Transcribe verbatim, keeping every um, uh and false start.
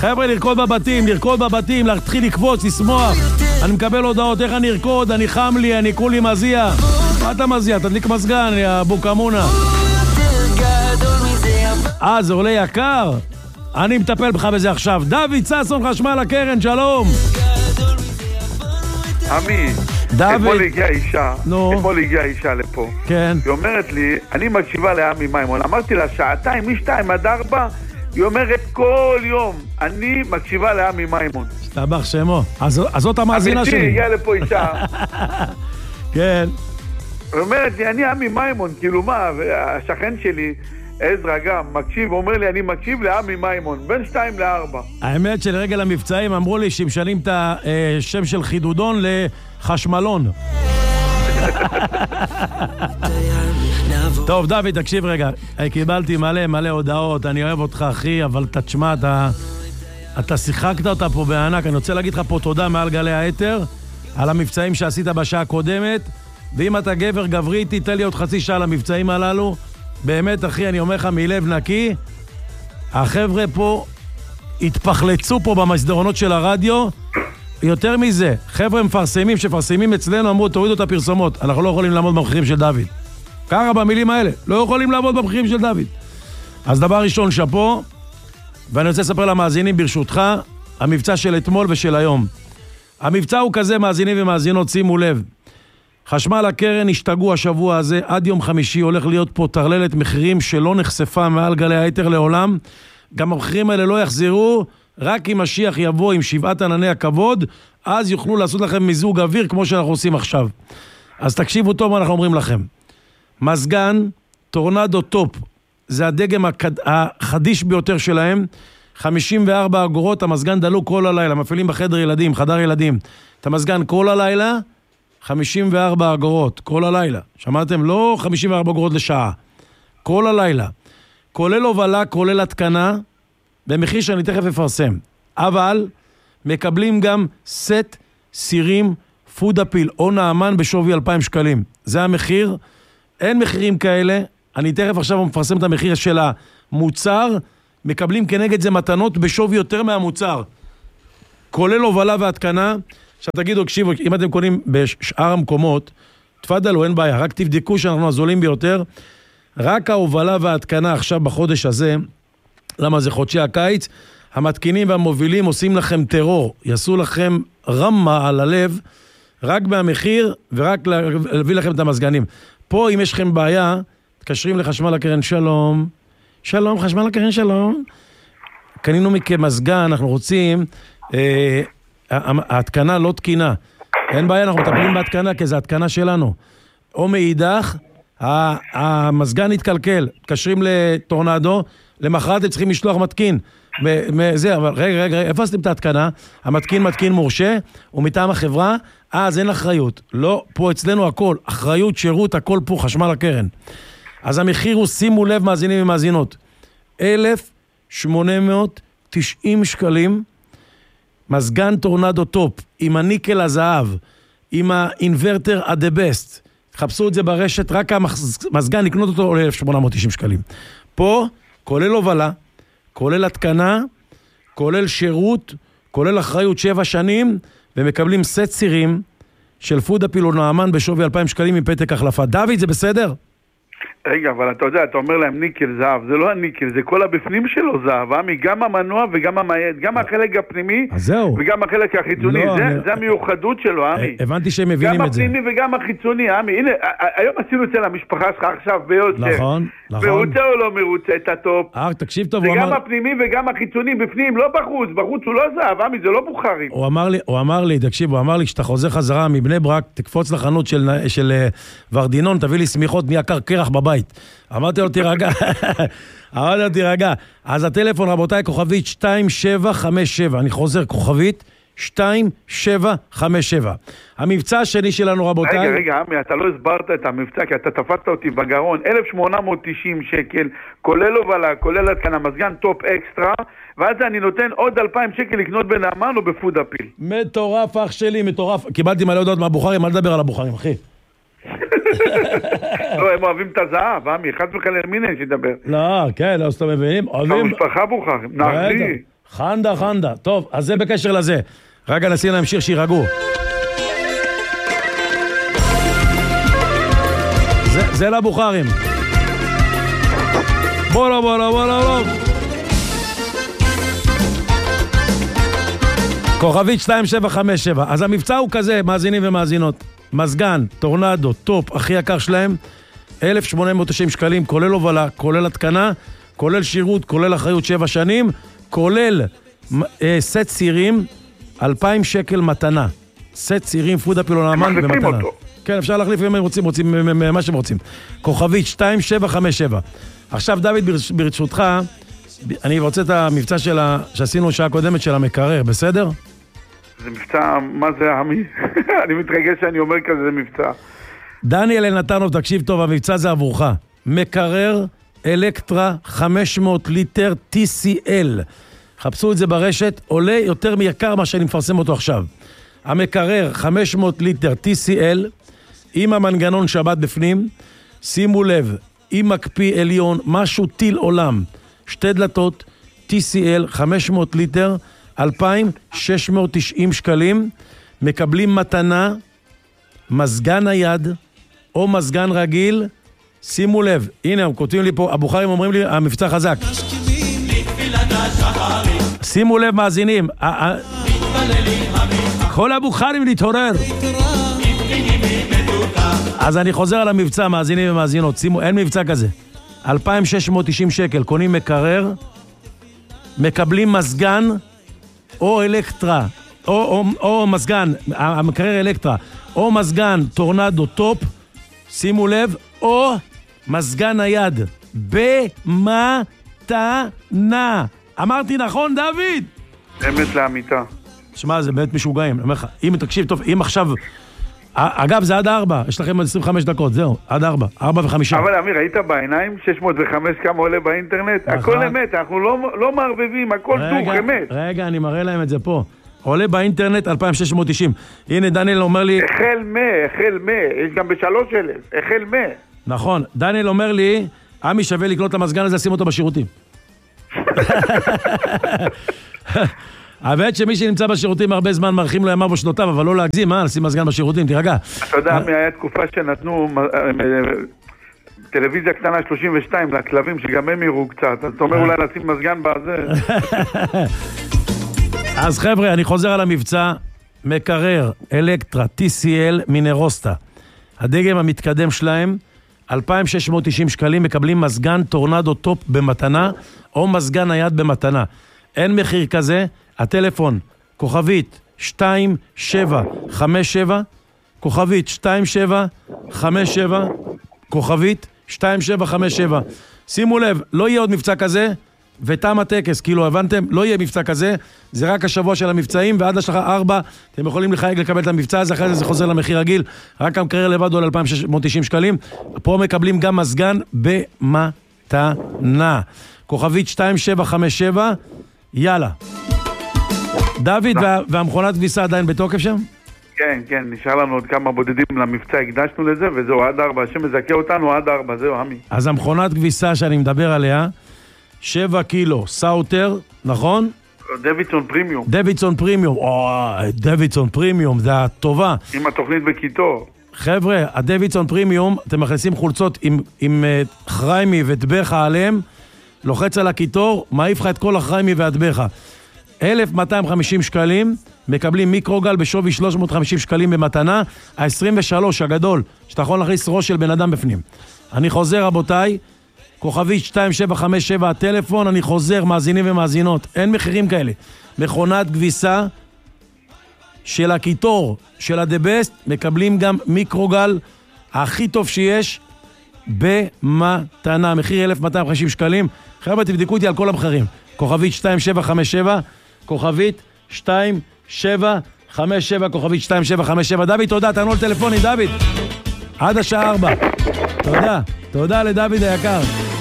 חבר'ה, לרקוד בבתים, לרקוד בבתים, להתחיל לקבוץ, לשמוח. אני מקבל הודעות, איך אני ארקוד, אני חם לי, אני כולי מזיע. מה אתה מזיע? תדליק מזגן, יא בוקמונה. אה, זה עולה יקר? אני מטפל בך בזה עכשיו. דוד ששון, חשמל הקרן, שלום. עמי, אתמול הגיעה אישה, אתמול הגיעה אישה לפה. כן. היא אומרת לי, אני מקשיבה לעמי מימון. אמרתי לה, שעתיים, משתיים עד ארבע, היא אומרת כל יום, אני מקשיבה לעמי מימון. שתבח שמו. אז זאת המאזינה שלי. אמיתי, הגיעה לפה אישה. כן. היא אומרת לי, אני עמי מימון, כאילו מה, השכן שלי, עזרא גם, מקשיב, אומר לי, אני מקשיב לעמי מימון, בין שתיים לארבע. האמת שלרגל המבצעים אמרו לי שמשנים את השם של חידודון לחשמלון. טוב, דוד, תקשיב רגע. קיבלתי מלא מלא הודעות, אני אוהב אותך, אחי, אבל תשמע, אתה, אתה שיחקת אותה פה בענק. אני רוצה להגיד לך פה תודה מעל גלי האתר, על המבצעים שעשית בשעה הקודמת, ואם אתה גבר גברי, תיתן לי עוד חצי שעה למבצעים הללו. באמת, אחי, אני אומר לך מלב נקי, החבר'ה פה התפחלצו פה במסדרונות של הרדיו. יותר מזה, חבר'ה מפרסמים שפרסמים אצלנו, אמרו, תורידו את הפרסומות, אנחנו לא יכולים לעמוד במחירים של דוד. ככה במילים האלה, לא יכולים לעמוד במחירים של דוד. אז דבר ראשון, שפו, ואני רוצה לספר למאזינים ברשותך, המבצע של אתמול ושל היום. המבצע הוא כזה, מאזינים ומאזינות, שימו לב. חשמל הקרן השתגעו השבוע הזה, עד יום חמישי הולך להיות פה תרללת מחירים שלא נחשפה מעל גלי היתר לעולם. גם המחירים האלה לא יחזרו, רק אם משיח יבוא עם שבעת ענני הכבוד, אז יוכלו לעשות לכם מיזוג אוויר כמו שאנחנו עושים עכשיו. אז תקשיבו טוב מה אנחנו אומרים לכם. מזגן, טורנדו טופ, זה הדגם הקד... החדיש ביותר שלהם, חמישים וארבע אגורות, המזגן דלוק כל הלילה, מפעילים בחדר ילדים, חדר ילדים. את המזגן כל הלילה, חמישים וארבע אגורות, כל הלילה. שמעתם? לא חמישים וארבע אגורות לשעה. כל הלילה. כולל הובלה, כולל התקנה, במחיר שאני תכף אפרסם. אבל מקבלים גם סט סירים פוד אפיל או נאמן בשווי אלפיים שקלים. זה המחיר. אין מחירים כאלה. אני תכף עכשיו מפרסם את המחיר של המוצר. מקבלים כנגד זה מתנות בשווי יותר מהמוצר. כולל הובלה והתקנה. עכשיו תגידו, קשיבו, אם אתם קונים בשאר המקומות, תפדלו, אין בעיה, רק תבדקו שאנחנו הזולים ביותר. רק ההובלה וההתקנה עכשיו בחודש הזה, למה זה חודשי הקיץ, המתקינים והמובילים עושים לכם טרור, יעשו לכם רמה על הלב, רק מהמחיר ורק להביא לכם את המזגנים. פה אם יש לכם בעיה, תקשרים לחשמל הקרן, שלום, שלום, חשמל הקרן, שלום. קנינו מכם מזגן, אנחנו רוצים... אה, ההתקנה לא תקינה. אין בעיה, אנחנו מטפלים בהתקנה, כי זה התקנה שלנו. או מאידך, המזגן התקלקל, תקשרים לטורנדו, למחרת הם צריכים לשלוח מתקין. זה, אבל רגע, רגע, איפה עשיתם את ההתקנה? המתקין מתקין מורשה, ומטעם החברה, אז אין אחריות. לא, פה אצלנו הכל, אחריות, שירות, הכל פה, חשמל הקרן. אז המחיר הוא, שימו לב, מאזינים ומאזינות, אלף שמונה מאות תשעים שקלים, מזגן טורנדו טופ, עם הניקל הזהב, עם האינברטר עד הבסט. תחפשו את זה ברשת, רק המזגן, לקנות אותו עולה אלף שמונה מאות תשעים שקלים. פה, כולל הובלה, כולל התקנה, כולל שירות, כולל אחריות שבע שנים, ומקבלים סט סירים של פוד אפיל או נאמן בשווי אלפיים שקלים עם פתק החלפה. דוד, זה בסדר? רגע, אבל אתה יודע, אתה אומר להם ניקל זהב, זה לא הניקל, זה כל הבפנים שלו זהב, עמי, גם המנוע וגם המייד, גם החלק הפנימי וגם החלק החיצוני, לא, זה, אני... זה המיוחדות שלו, עמי. הבנתי שהם מבינים את זה. גם הפנימי וגם החיצוני, עמי, הנה, היום עשינו אצל המשפחה שלך עכשיו ביותר. נכון, נכון. מרוצה או לא מרוצה, את הטופ. אה, תקשיב טוב, זה הוא גם אמר... הפנימי וגם החיצוני בפנים, לא בחוץ, בחוץ הוא לא זהב, עמי, זה לא בוחרים. הוא אמר לי, הוא אמר לי, תקשיב, הוא אמר לי, כשאתה חוזר חזרה מבני ברק, תקפוץ לחנות של, של ורדינון, תביא לי סמיכות, נהיה קרקרח בבית. אמרתי לו, תירגע. אמרתי לו, תירגע. אז הטלפון, רבותיי, כוכבית שתיים שבע חמש שבע. אני חוזר, כוכבית שתיים שבע חמש שבע. המבצע השני שלנו, רבותיי... רגע, רגע, עמי, אתה לא הסברת את המבצע, כי אתה תפסת אותי בגרון. אלף שמונה מאות תשעים שקל, כולל הובלה, כולל התקנה, מזגן טופ אקסטרה, ואז אני נותן עוד אלפיים שקל לקנות בנאמן או בפוד אפיל. מטורף, אח שלי, מטורף. קיבלתי מלא הודעות מהבוחרים, מה לדבר על הבוחרים, אחי? לא, הם אוהבים את הזהב, עמי, חד וחלילה מיניה שדבר. לא, כן, לא, שאתם מבינים, אוהבים... המשפחה בוחרים, נחי. חנדה, חנדה. טוב, אז זה בקשר לזה. רגע נשים להם שיר שירגעו. זה, זה לבוחרים. בולו, בולו, בולו, בולו. כוכבית שתיים שבע חמש שבע. אז המבצע הוא כזה, מאזינים ומאזינות. מזגן, טורנדו, טופ, הכי יקר שלהם, אלף שמונה מאות תשעים שקלים, כולל הובלה, כולל התקנה, כולל שירות, כולל אחריות שבע שנים, כולל אה, סט צירים, אלפיים שקל מתנה. סט צירים, פודה פילונמן במתנה. אותו. כן, אפשר להחליף אם הם רוצים, רוצים מה שהם רוצים. כוכבית שתיים שבע חמש שבע. עכשיו, דוד, ברשותך, אני רוצה את המבצע שלה, שעשינו שעה קודמת של המקרר, בסדר? זה מבצע, מה זה עמי? אני מתרגש שאני אומר כזה, זה מבצע. דניאל אלנתנוב, תקשיב טוב, המבצע זה עבורך. מקרר אלקטרה חמש מאות ליטר טי סי אל. חפשו את זה ברשת, עולה יותר מיקר מה שאני מפרסם אותו עכשיו. המקרר חמש מאות ליטר טי סי אל, עם המנגנון שבת בפנים, שימו לב, עם מקפיא עליון, משהו טיל עולם, שתי דלתות, טי סי אל, חמש מאות ליטר, אלפיים שש מאות תשעים שקלים, מקבלים מתנה, מזגן נייד, או מזגן רגיל, שימו לב, הנה, הם כותבים לי פה, הבוחרים אומרים לי, המבצע חזק. שימו לב, מאזינים, כל הבוחרים להתעורר. אז אני חוזר על המבצע, מאזינים ומאזינות, שימו, אין מבצע כזה. אלפיים שש מאות תשעים שקל, קונים מקרר, מקבלים מזגן, או אלקטרה, או, או, או מזגן, המקרר אלקטרה, או מזגן טורנדו טופ, שימו לב, או מזגן נייד, במתנה. אמרתי נכון, דוד? אמת לאמיתה. שמע, זה באמת משוגעים. אני אומר לך, אם תקשיב טוב, אם עכשיו... אגב, זה עד ארבע, יש לכם עשרים וחמש דקות, זהו, עד ארבע, ארבע וחמישה. אבל אמיר, היית בעיניים, שש מאות וחמש כמה עולה באינטרנט? הכל אמת, אנחנו לא מערבבים, הכל דוך, אמת. רגע, אני מראה להם את זה פה. עולה באינטרנט אלפיים שש מאות תשעים. הנה, דניאל אומר לי... החל מה, החל מה, יש גם בשלוש אלף, החל מה. נכון, דניאל אומר לי, עמי שווה לקנות את המזגן הזה, שים אותו בשירותים. האמת שמי שנמצא בשירותים הרבה זמן מרחים לו ימיו בשנותיו, אבל לא להגזים, מה? לשים מזגן בשירותים, תירגע. אתה יודע, היה תקופה שנתנו טלוויזיה קטנה שלושים ושתיים לכלבים, שגם הם יראו קצת, אז אתה אומר אולי לשים מזגן בזה. אז חבר'ה, אני חוזר על המבצע, מקרר, אלקטרה, טי סי אל, מינרוסטה. הדגם המתקדם שלהם, אלפיים שש מאות תשעים שקלים, מקבלים מזגן טורנדו טופ במתנה, או מזגן נייד במתנה. אין מחיר כזה, הטלפון, כוכבית שתיים שבע חמש שבע, כוכבית שתיים שבע חמש שבע, כוכבית שתיים שבע חמש שבע. שימו לב, לא יהיה עוד מבצע כזה, ותם הטקס, כאילו הבנתם, לא יהיה מבצע כזה, זה רק השבוע של המבצעים, ועד השלחה ארבע, אתם יכולים לחייג לקבל את המבצע הזה, אחרי זה זה חוזר למחיר רגיל, רק המקרר לבד עולה אלפיים שש מאות תשעים שקלים, פה מקבלים גם מזגן במתנה. כוכבית שתיים שבע חמש שבע, יאללה. דוד, וה, והמכונת כביסה עדיין בתוקף שם? כן, כן, נשאר לנו עוד כמה בודדים למבצע, הקדשנו לזה, וזהו, עד ארבע, השם מזכה אותנו עד ארבע, זהו, עמי. אז המכונת כביסה שאני מדבר עליה, שבע קילו, סאוטר, נכון? דוידסון פרימיום. דוידסון פרימיום, אוי, דוידסון פרימיום, זה הטובה. עם התוכנית בקיטור. חבר'ה, הדוידסון פרימיום, אתם מכניסים חולצות עם, עם uh, חריימי וטבחה עליהם, לוחץ על הקיטור, מעיף לך את כל החריימי והטבחה. אלף מאתיים וחמישים שקלים, מקבלים מיקרוגל בשווי שלוש מאות וחמישים שקלים במתנה, ה-עשרים ושלוש הגדול, שאתה יכול להכניס ראש של בן אדם בפנים. אני חוזר, רבותיי, כוכבית שתיים שבע חמש שבע הטלפון, אני חוזר, מאזינים ומאזינות, אין מחירים כאלה. מכונת כביסה של הקיטור, של הדבסט, מקבלים גם מיקרוגל הכי טוב שיש במתנה, מחיר אלף מאתיים וחמישים שקלים. חבר'ה, תבדקו אותי על כל המחירים. כוכבית שתיים שבע חמש שבע, כוכבית שתיים שבע חמש שבע, כוכבית שתיים שבע חמש שבע. דוד, תודה, תענו לטלפוני, דוד. עד השעה ארבע. תודה, תודה לדוד היקר.